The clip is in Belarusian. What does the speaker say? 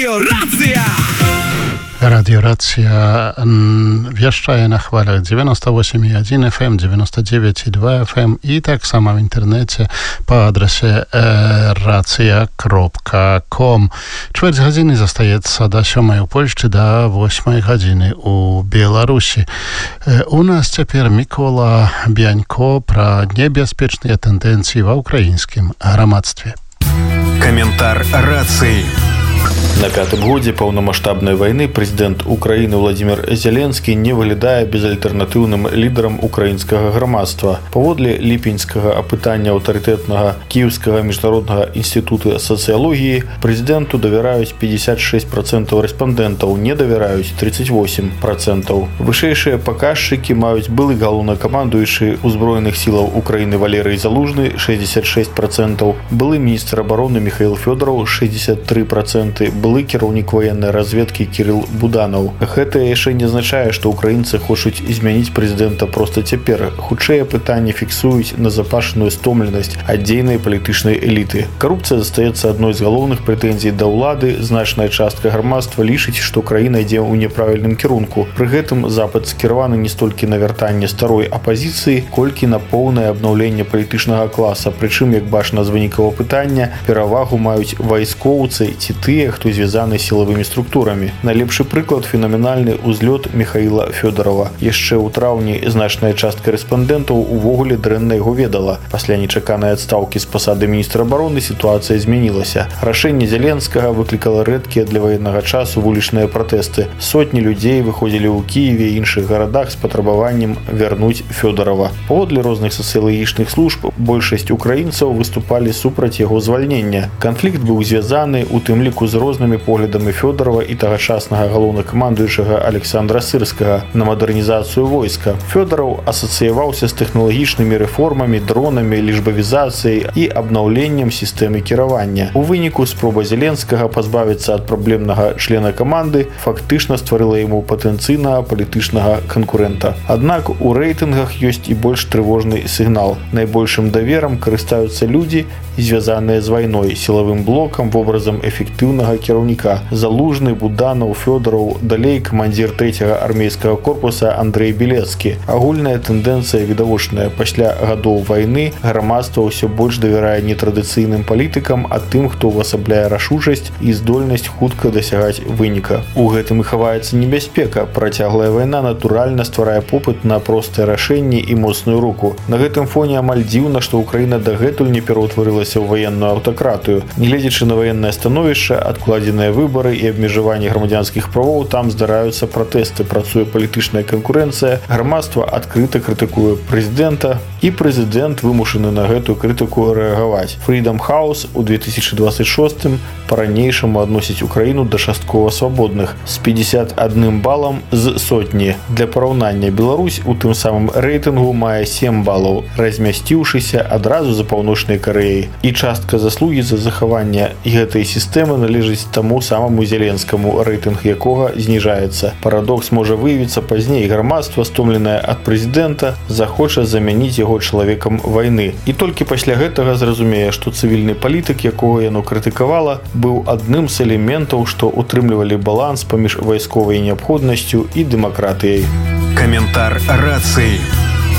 Радиорация вещает на хвалях 98,1 FM, 99,2 FM и так само в интернете по адресе racja.com. Čtvrt hodiny zastається до 7 у Польщі, до 8 години у Білорусі. У нас тепер Микола Бянько про небезпечні тенденції в українському громадстві. Комментар рации. На пятым годзе паўнамаштабнай вайны прэзідэнт Украіны Владзімір Зеленскі не выглядае безальтэрнатыўным лідарам украінскага грамадства. Паводле ліпеньскага апытання аўтарытэтнага Кіеўскага міжнароднага інстытута сацыялогіі прэзідэнту давяраюць 56% рэспандэнтаў, не давяраюць 38%. Вышэйшыя паказчыкі маюць былы галоўнакамандуючы ўзброеных сілаў Украіны Валерый Залужны 66%, былы міністр абароны Михаил Фёдоров 63%, былы кіраўнік ваеннай разведкі Кірыл Буданаў. Гэта яшчэ не азначае, што ўкраінцы хочуць змяніць прэзідэнта проста цяпер. Хутчэй пытанні фіксуюць назапашаную стомленасць ад дзейнай палітычнай эліты. Карупцыя застаецца адной з галоўных прэтэнзій да ўлады. Значная частка грамадства лічыць, што краіна ідзе ў няправільным кірунку. Пры гэтым запад скіраваны не столькі на вяртанне старой апазіцыі, колькі на поўнае абнаўленне палітычнага класа. Прычым, як бачна з вынікаў апытання, перавагу маюць вайскоўцы ці тыя, хто звязаны сілавымі структурамі. Найлепшы прыклад – фенаменальны ўзлёт Михаила Фёдорова. Яшчэ ў траўні значная частка рэспандэнтаў увогуле дрэнна яго ведала. Пасля нечаканай адстаўкі з пасады міністра абароны сітуацыя змянілася. Рашэнне Зеленскага выклікала рэдкія для ваеннага часу вулічныя пратэсты. Сотні людзей выходзілі ў Кіеве і іншых гарадах з патрабаваннем вярнуць Фёдорова. Паводле розных сацыялагічных служб, большасць украінцаў выступалі супраць яго звальнення. Канфлікт быў звязаны, у тым ліку з рознымі поглядамі Фёдорова і тагачаснага галоўнакамандуючага Александра Сырскага на мадэрнізацыю войска. Фёдоров асацыяваўся з тэхналагічнымі рэформамі, дронамі, лічбавізацыяй і абнаўленнем сістэмы кіравання. У выніку спроба Зеленскага пазбавіцца ад праблемнага члена каманды фактычна стварыла яму патэнцыйнага палітычнага канкурэнта. Аднак у рэйтынгах ёсць і больш трывожны сігнал. Найбольшым даверам карыстаюцца людзі, звязаныя з вайной, сілавым блокам, вобразам эфектыўнага кіраўніка. Залужны, Буданаў, Фёдоров, далей камандзір 3-го армейскага корпуса Андрэй Белецкі. Агульная тэндэнцыя відавочная. Пасля гадоў вайны грамадства ўсё больш давярае не традыцыйным палітыкам, а тым, хто ўвасабляе рашучасць і здольнасць хутка дасягаць выніка. У гэтым і хаваецца небяспека. Працяглая вайна натуральна стварае попыт на простыя рашэнні і моцную руку. На гэтым фоне амаль дзіўна, што Украіна дагэтуль не пераўтварылася ў ваенную аўтакратыю. Нягледзячы на ваеннае становішча, адкладзеныя выбары і абмежаванне грамадзянскіх правоў, там здараюцца пратэсты, працуе палітычная канкурэнцыя, грамадства адкрыта крытыкуе прэзідэнта і прэзідэнт вымушаны на гэтую крытыку рэагаваць. Freedom House у 2026 па-ранейшаму адносіць Украіну да часткова свабодных з 51 балам з сотні. Для параўнання, Беларусь у тым самым рэйтынгу мае 7 балаў, размясціўшыся адразу за Паўночнай Карэяй. І частка заслугі за захаванне гэтай сістэмы належыць таму самаму Зеленскаму, рэйтынг якога зніжаецца. Парадокс можа выявіцца пазней. Грамадства, стомленае ад прэзідэнта, захоча замяніць яго чалавекам вайны. І толькі пасля гэтага зразумее, што цывільны палітык, якога яно крытыкавала, быў адным з элементаў, што утрымлівалі баланс паміж вайсковай неабходнасцю і дэмакратыяй. Комментар рации.